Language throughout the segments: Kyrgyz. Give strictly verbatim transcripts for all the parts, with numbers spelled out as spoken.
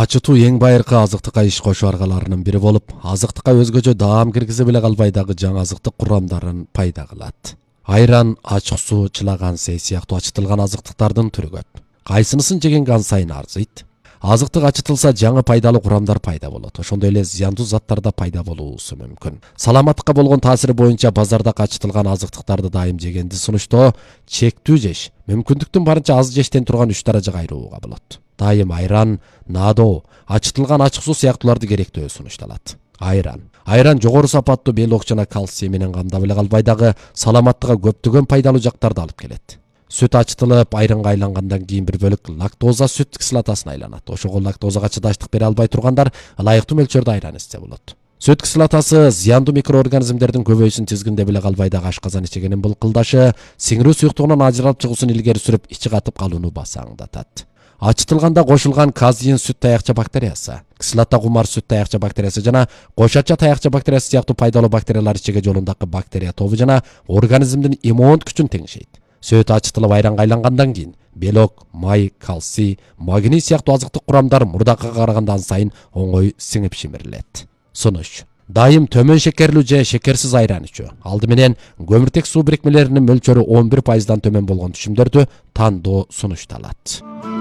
Ачытуу эң байыркы азыктыкка иш кошуу аргаларынын бири болуп, азыктыкка өзгөчө даам киргизе биле калбайдагы жаңы азыктык курамдарын пайда кылат. Айран, ачык суу, чылаган сей сыяктуу ачытылган азыктыктардын түрү көп. Кайсынысын жеген кан сайын арзыйт. Азыктык ачытылса жаңы пайдалуу курамдар пайда болот. Ошондой эле зыяндуу заттар да пайда болуусу мүмкүн. Саламаттыкка болгон таасири боюнча базардагы ачытылган азыктыктарды дайым жегенди сунуштоо чектүү жеш, мүмкүндүктүн барынча аз жештен турган үч даражага айырууга болот. Дайым айран, надо, ачытылган ачык суу сыяктууларды керектөө сунушталат. Айран. Айран жогору сапаттуу белок жана кальций менен камдап эле калбайдагы саламаттыкка көптөгөн пайдалуу жактарды алып келет. Сүт ачытылып, айранга айлангандан кийин бир бөлүк лактоза сүт кислотасына айланат. Ошого лактозага чыдаштык бере албай тургандар ылайыктуу мөлчөрдө айран ичсе болот. Сүт кислотасы зыяндуу микроорганизмдердин көбөйүүсүн тизгиндеп эле калбайдагы ашказан ичегенин булкылдашы, сиңирүү суюктугунан ажыралып чыгуусун илгери сүрүп, ичи катып калууну басаңдатат. Ачытылганда кошулган казеин сүт таякча бактериясы, кислота кумар сүт таякча бактериясы жана кошача таякча бактериясы сыяктуу пайдалуу бактериялар ичеге жолундагы бактерия тобу жана организмдин иммун күчүн теңшейт. Сөт ачытылып айранга айлангандан кийин белок, май, кальций, магний сыяктуу азыктык курамдар мурдакыга караганда ан сайын оңой сиңип шимирилет. Сунуш: дайым төмөн шекерлүү же шекерсиз айран ичүү. Алды менен көмүртек суу бирикмелеринин мөлчөрү он бир пайыздан төмөн болгон түшүмдөрдү тандоо сунушталат.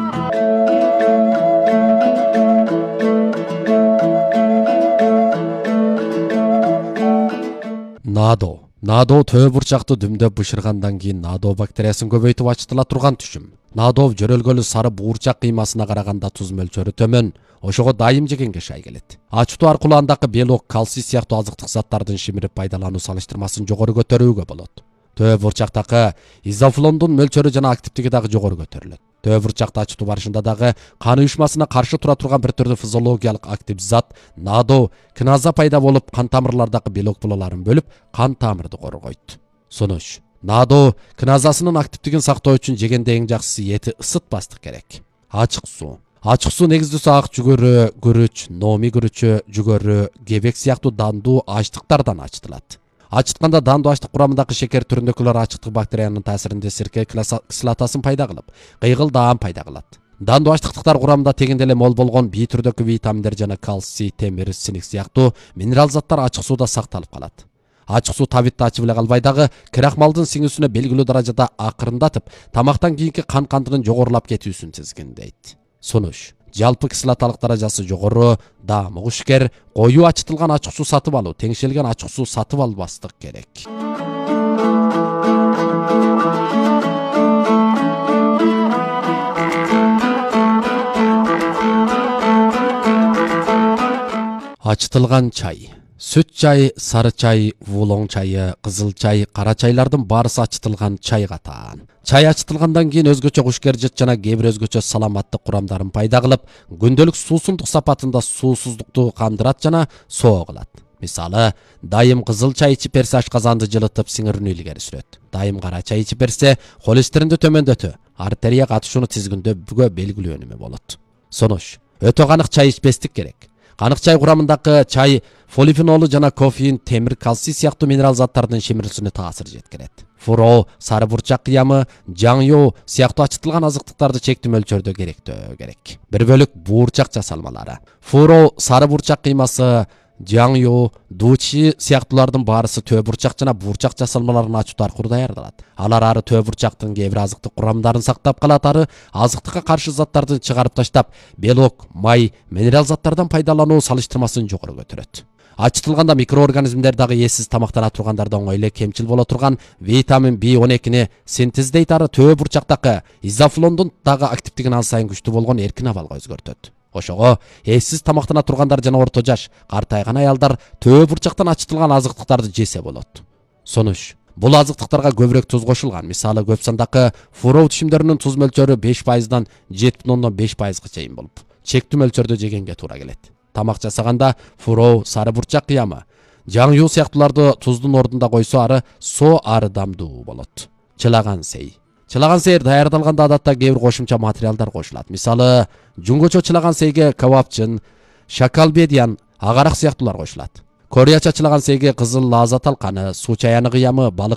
Надо. Надо төө бурчакты дүмдөп бышыргандан кийин надо бактериясын көбөйтүп ачытыла турган түшүм. Надо жөрөлгөлү сары буурчак кыймасына караганда туз мөлчөрү төмөн, ошого дайым жегенге шай келет. Ачытуу аркылуу андагы белок, кальций сыяктуу азыктык заттардын шимирип пайдалануу салыштырмасын жогору көтөрүүгө болот. Төө бурчактагы изофлондун мөлчөрү жана активдиги дагы жогору көтөрүлөт. Төө бурчакты ачытуу барышында дагы кан уюшмасына каршы тура турган бир түрдүү физиологиялык актив зат надо киназа пайда болуп, кан тамырлардагы белок булаларын бөлүп, кан тамырды коргойт. Сунуш: надо киназасынын активдигин сактоо үчүн жегенде эң жакшысы эти ысытпастык керек. Ачык суу. Ачык суу негиздүүсү ак жүгөрү, күрүч, номи күрүчү, жүгөрү, кебек сыяктуу дандуу ачтыктардан ачытылат. Ачытканда дандуу ачтык курамындагы шекер түрүндөгүлөр ачыктык бактериянын таасиринде сирке кислотасын пайда кылып, кыйгыл даам пайда кылат. Дандуу ачтыктар курамында тегинде эле мол болгон бий түрдөгү витаминдер жана кальций, темир, синик сыяктуу минерал заттар ачык сууда сакталып калат. Ачык суу табитти ачып эле калбайдагы крахмалдын сиңүүсүнө белгилүү даражада акырындатып, тамактан кийинки кан кандыгын жогорулап кетүүсүн тизгиндейт. Сунуш: жалпы кислоталык даражасы жогору, даамы кушкер, коюу ачытылган ачык суу сатып алуу, теңшелген ачык суу сатып албастык керек. Ачытылган чай. Сүт чай, сары чай, вулоң чайы, кызыл чай, кара чайлардын баарысы ачытылган чай катаан. Чай ачытылгандан кийин өзгөчө кушкер жыт жана кээ бир өзгөчө саламаттык курамдарын пайда кылып, күндөлүк суусундук сапатында суусуздукту кандырат жана соо кылат. Мисалы, дайым кызыл чай ичип берсе ашказанды жылытып, сиңирүүнү илгери сүрөт. Дайым кара чай ичип берсе холестеринди төмөндөтө, артерия катышууну тизгиндөөгө белгилүү өнүмү болот. Сунуш: өтө канык чай ичпестик керек. Канык чай курамындагы чай полифенолу жана кофеин, темир, кальций сыяктуу минерал заттардын шимирүүсүнө таасир жеткирет. Фуро, сары бурчак кыямы, жаңю сыяктуу ачытылган азыктыктарды чектүү мөлчөрдө керектөө керек. Бир бөлүк буурчак жасалмалары. Фуро, сары бурчак кыймасы, жаңю, дучи сыяктуулардын баарысы төө бурчак жана буурчак жасалмаларын ачуу аркылуу даярдалат. Алар ары төө бурчактын кээ бир азыктык курамдарын сактап калат, ары азыктыкка каршы заттарды чыгарып таштап, белок, май, минерал заттардан пайдалануу салыштырмасын жогору көтөрөт. Ачытылганда микроорганизмдер дагы эсиз тамактана тургандарда оңой эле кемчил боло турган витамин би он экини синтездейт, ары төө бурчактагы изофлондун дагы активдигин ан сайын күчтүү болгон эркин абалга өзгөртөт. Ошого эсиз тамактана тургандар жана орто жаш, картайган аялдар төө бурчактан ачытылган азыктыктарды жесе болот. Сунуш: бул азыктыктарга көбүрөөк туз кошулган. Мисалы, көп сандагы фуро түшүмдөрүнүн туз мөлчөрү беш пайыздан жети бүтүн ондон беш пайызга чейин болуп, чектүү мөлчөрдө жегенге туура келет. Тамак жасаганда фуро, сары бурчак кыямы, жаңю сыяктууларды туздун ордунда койсо, ары соо ары дамдуу болот. Чылаган сей. Чылаган сей даярдалганда адатта кээ бир кошумча материалдар кошулат. Мисалы, жунгочо чылаган сейге кавапчын, шакалбедиян, агарак сыяктуулар кошулат. Кореяча чылаган сейге кызыл лаза талканы, суу чаяны кыямы, балык